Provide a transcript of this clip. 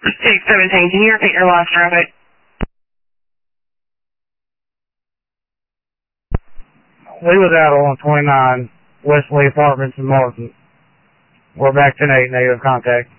617, can you repeat your last traffic? We was out on 29 Wesley Apartments in Martin. We're back to 8 negative contact.